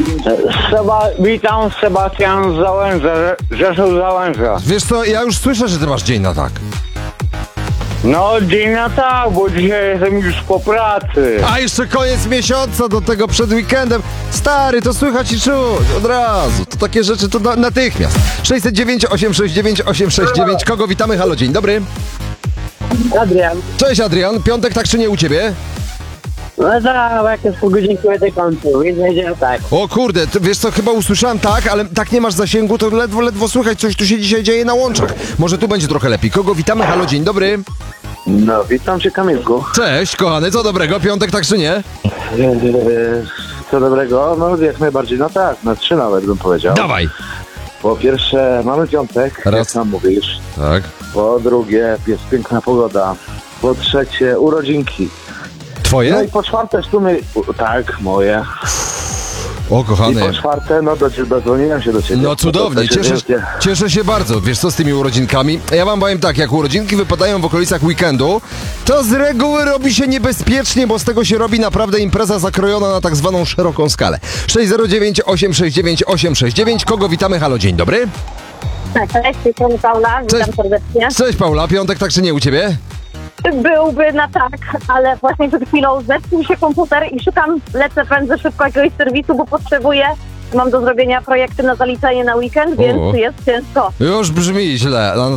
Witam, Sebastian z Załęcza, Rzeszów Załęcza. Wiesz co, ja już słyszę, że ty masz dzień na tak. No dzień na tak, bo dzisiaj jestem już po pracy. A jeszcze koniec miesiąca, do tego przed weekendem. Stary, to słychać i czuć od razu. To takie rzeczy to natychmiast. 609 869 869. Kogo witamy? Halo, dzień dobry. Adrian. Cześć Adrian, piątek tak czy nie u ciebie? No tak, jak jest po godzinku będę kończył, więc będzie tak. O kurde, ty, wiesz co, chyba usłyszałem tak, ale tak nie masz zasięgu, to ledwo słychać, coś tu się dzisiaj dzieje na łączach. Może tu będzie trochę lepiej. Kogo witamy? Halo, dzień dobry. No, witam cię, Kamilku. Cześć, kochany, co dobrego? Piątek tak czy nie? Co dobrego? No, jak najbardziej, no tak, na 3 nawet bym powiedział. Dawaj. Po pierwsze, mamy piątek, Raz. jak sam mówisz. Tak. Po drugie, jest piękna pogoda. Po trzecie, urodzinki. No Twoje? i po czwarte, w sumie, tak, moje. O, I kochany. po czwarte, no, dodzwoniłem się do ciebie. No cudownie, To też jest wielkie. cieszę się bardzo. Wiesz co z tymi urodzinkami? Ja wam powiem tak, jak urodzinki wypadają w okolicach weekendu, to z reguły robi się niebezpiecznie, bo z tego się robi naprawdę impreza zakrojona na tak zwaną szeroką skalę. 609 869 869. Kogo witamy? Halo, dzień dobry. Cześć, jestem Paula, witam Cześć. serdecznie. Cześć Paula, piątek tak czy nie u ciebie? Byłby na tak, ale właśnie przed chwilą zepsuł się komputer i pędzę szybko jakiegoś serwisu, bo potrzebuję, mam do zrobienia projekty na zaliczenie na weekend, więc O. jest ciężko. Już brzmi źle. No,